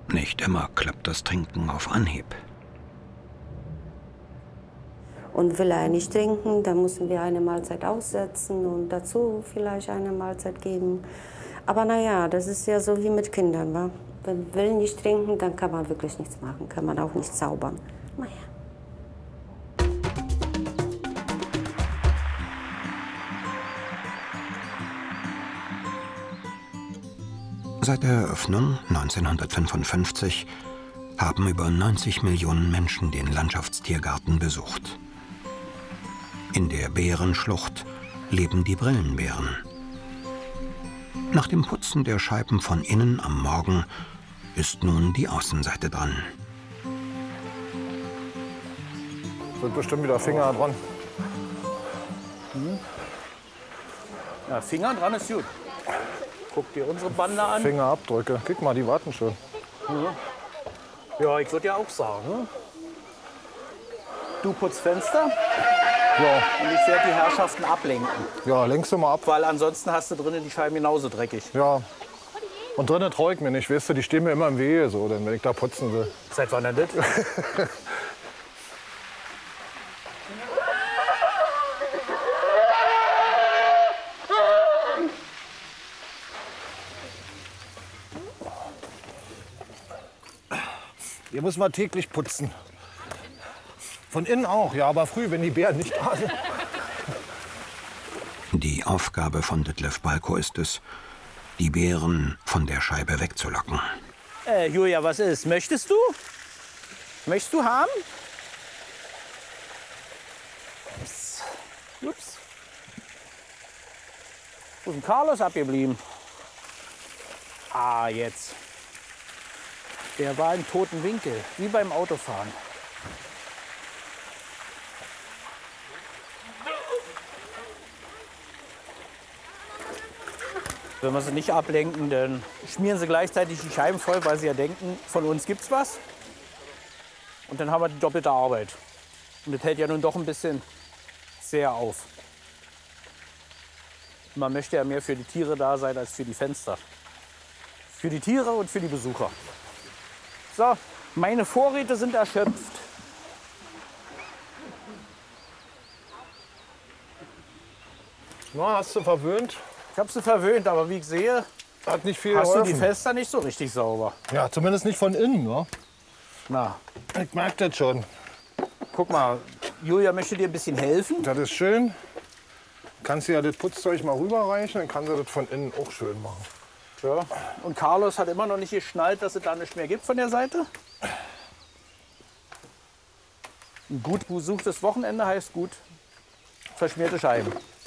Nicht immer klappt das Trinken auf Anhieb. Und will er nicht trinken, dann müssen wir eine Mahlzeit aussetzen und dazu vielleicht eine Mahlzeit geben. Aber naja, das ist ja so wie mit Kindern. Wa? Wenn man will nicht trinken, dann kann man wirklich nichts machen, kann man auch nicht zaubern. Naja. Seit der Eröffnung 1955 haben über 90 Millionen Menschen den Landschaftstiergarten besucht. In der Bärenschlucht leben die Brillenbären. Nach dem Putzen der Scheiben von innen am Morgen ist nun die Außenseite dran. Sind bestimmt wieder Finger dran. Ja, Finger dran ist gut. Guck dir unsere Bande an. Fingerabdrücke. Guck mal, die warten schon. Ja, ich würde ja auch sagen. Ne? Du putzt Fenster Ja, und ich werde die Herrschaften ablenken. ja, lenkst du mal ab. Weil ansonsten hast du drinnen die Scheiben genauso dreckig. Ja. Und drinnen traue ich mir nicht, weißt du, die stehen mir immer im Wege, so, denn wenn ich da putzen will. Seit wann denn das? Hier muss man täglich putzen. Von innen auch, ja, aber früh, wenn die Bären nicht da sind. Die Aufgabe von Ditlev Balko ist es, die Bären von der Scheibe wegzulocken. Julia, was ist? Möchtest du? Möchtest du haben? Ups. Ups. Wo ist denn Carlos abgeblieben? Ah, jetzt. Der war im toten Winkel, wie beim Autofahren. Wenn wir sie nicht ablenken, dann schmieren sie gleichzeitig die Scheiben voll, weil sie ja denken, von uns gibt's was. Und dann haben wir die doppelte Arbeit. Und das hält ja nun doch ein bisschen sehr auf. Man möchte ja mehr für die Tiere da sein als für die Fenster. Für die Tiere und für die Besucher. So, meine Vorräte sind erschöpft. Na, hast du verwöhnt? Ich habe sie verwöhnt, aber wie ich sehe, Hat nicht viel hast du die geholfen. Fenster nicht so richtig sauber. Ja, zumindest nicht von innen, ne? Na, Ich merke das schon. guck mal, Julia möchte dir ein bisschen helfen. Das ist schön. Kannst du ja das Putzzeug mal rüberreichen, dann kann sie das von innen auch schön machen. Ja. Und Carlos hat immer noch nicht geschnallt, dass es da nichts mehr gibt von der Seite. Ein gut besuchtes Wochenende heißt gut verschmierte Scheiben.